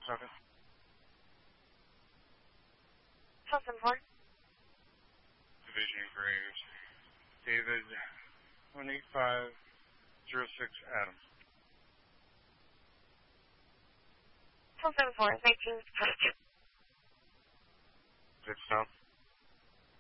Second. 1274. Division Graves. David 18506 Adam. 1274. 19. Good stop.